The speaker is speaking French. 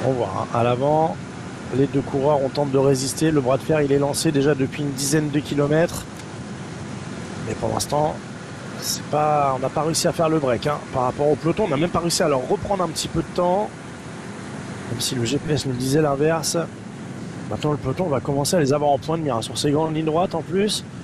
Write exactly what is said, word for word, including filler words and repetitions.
On voit, hein, à l'avant, les deux coureurs, on tente de résister. Le bras de fer, il est lancé déjà depuis une dizaine de kilomètres. Mais pour l'instant, c'est pas, on n'a pas réussi à faire le break hein, par rapport au peloton. On n'a même pas réussi à leur reprendre un petit peu de temps. Même si le G P S nous disait l'inverse. Maintenant, le peloton va commencer à les avoir en point de mire sur ces grandes lignes droites en plus.